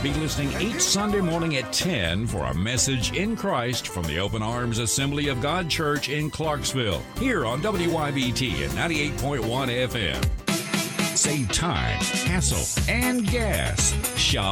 Be listening each Sunday morning at 10 for a message in Christ from the Open Arms Assembly of God Church in Clarksville, here on WYBT at 98.1 FM. Save time, hassle, and gas. Shop